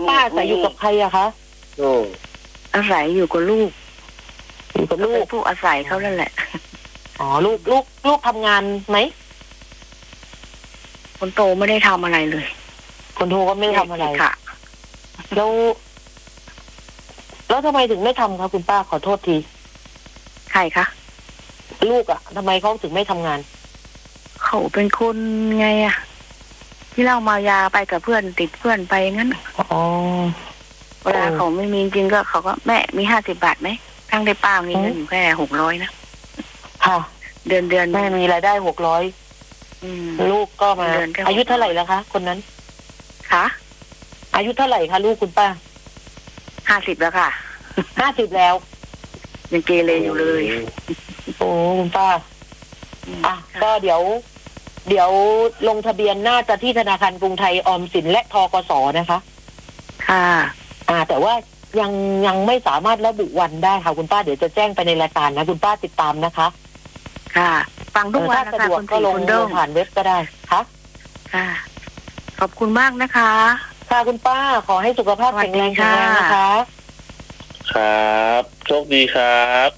ป้าอาศัยอยู่กับใครอะคะอาศัยอยู่กับลูกอยู่กับลูกผู้อาศัยเขานั่นแหละอ๋อลูกทำงานไหมคนโตไม่ได้ทำอะไรเลยคนโตก็ไม่ทำอะไรค่ะแล้วทำไมถึงไม่ทำคะคุณป้าขอโทษทีใครคะลูกอะทำไมเขาถึงไม่ทำงานเขาเป็นคนไงอะที่เล่ามายาไปกับเพื่อนติดเพื่อนไปงั้นอ๋อเวลาเขาไม่มีจริงก็เขาก็แม่มี50 บาทไหมทั้งได้ป้ามีเงินอยู่แค่600นะค่ะเดือนแม่มีรายได้600ลูกก็มาอายุเท่าไหร่แล้วคะคนนั้นคะอายุเท่าไหร่คะลูกคุณป้า 50แล้วค่ะ 50แล้วยังเกเรอยู่เลยโอ้คุณป้าก็เดี๋ยวลงทะเบียนน่าจะที่ธนาคารกรุงไทยออมสินและธกสนะคะค่ะแต่ว่ายังไม่สามารถระบุวันได้ค่ะคุณป้าเดี๋ยวจะแจ้งไปในรายการนะคุณป้าติดตามนะคะค่ะฟังทุกวันนะคะถ้าสะดวกก็ลงผ่านเว็บก็ได้ค่ะขอบคุณมากนะคะค่ะคุณป้าขอให้สุขภาพแข็งแรงนะคะครับโชคดีครับ